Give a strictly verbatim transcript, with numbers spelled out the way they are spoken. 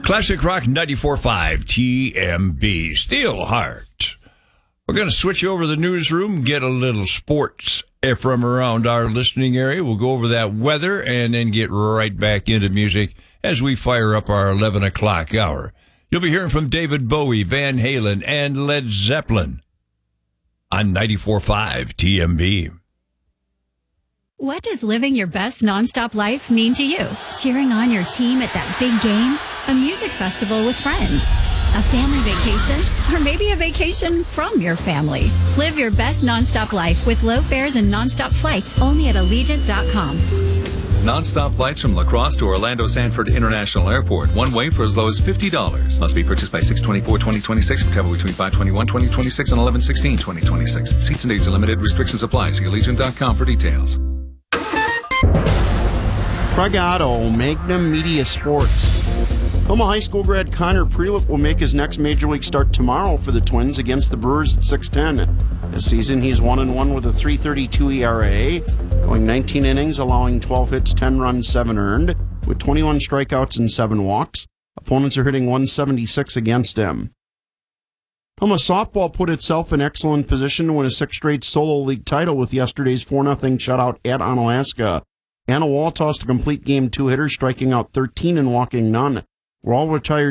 Classic Rock ninety-four point five T M B. Steelheart. We're going to switch over the newsroom, get a little sports from around our listening area. We'll go over that weather and then get right back into music as we fire up our eleven o'clock hour. You'll be hearing from David Bowie, Van Halen, and Led Zeppelin on ninety-four point five T M B. What does living your best nonstop life mean to you? Cheering on your team at that big game? A music festival with friends? A family vacation? Or maybe a vacation from your family? Live your best nonstop life with low fares and nonstop flights only at Allegiant dot com. Non-stop flights from La Crosse to Orlando Sanford International Airport. One way for as low as fifty dollars. Must be purchased by six twenty-four twenty twenty-six for travel between five twenty-one twenty twenty-six and eleven sixteen twenty twenty-six. Seats and dates are limited. Restrictions apply. See Allegiant dot com for details. Craig Otto, Magnum Media Sports. Homa High School grad Connor Prelip will make his next Major League start tomorrow for the Twins against the Brewers at six ten. This season, he's one and one with a three thirty-two E R A, going nineteen innings, allowing twelve hits, ten runs, seven earned, with twenty-one strikeouts and seven walks. Opponents are hitting one seventy-six against him. Homa softball put itself in excellent position to win a sixth straight solo league title with yesterday's four nothing shutout at Onalaska. Anna Wall tossed a complete game two-hitter, striking out thirteen and walking none. We're all retired